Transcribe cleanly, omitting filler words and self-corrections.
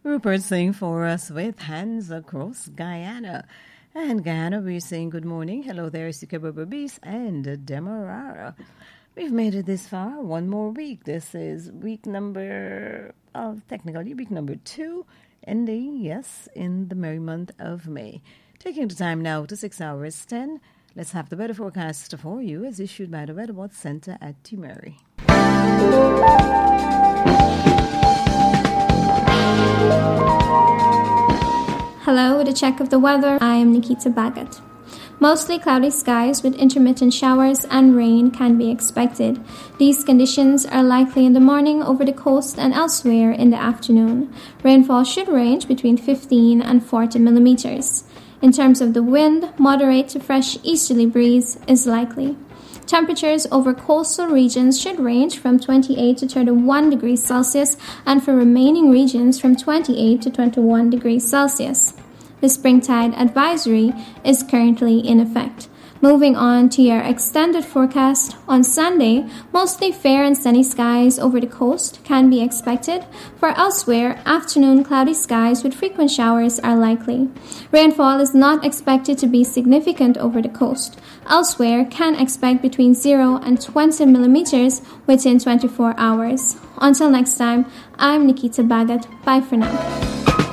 Rupert sing for us with Hands Across Guyana. And Guyana, we're saying good morning. Hello there, Sikababa Beast and Demerara. We've made it this far. One more week. This is week number, technically week number 2, ending, yes, in the merry month of May. Taking the time now to 6 hours 10. Let's have the weather forecast for you as issued by the Weather Watch Center at Timeri. Hello, with a check of the weather, I am Nikita Bagat. Mostly cloudy skies with intermittent showers and rain can be expected. These conditions are likely in the morning over the coast and elsewhere in the afternoon. Rainfall should range between 15 and 40 millimeters. In terms of the wind, moderate to fresh easterly breeze is likely. Temperatures over coastal regions should range from 28 to 31 degrees Celsius and for remaining regions from 28 to 21 degrees Celsius. The springtide advisory is currently in effect. Moving on to your extended forecast, on Sunday, mostly fair and sunny skies over the coast can be expected. For elsewhere, afternoon cloudy skies with frequent showers are likely. Rainfall is not expected to be significant over the coast. Elsewhere, can expect between 0 and 20 millimeters within 24 hours. Until next time, I'm Nikita Bagat. Bye for now.